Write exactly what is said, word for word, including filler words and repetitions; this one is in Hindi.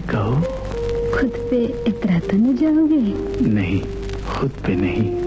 कहो। खुद पे इतरा तो नहीं जाओगे? नहीं, खुद पे नहीं,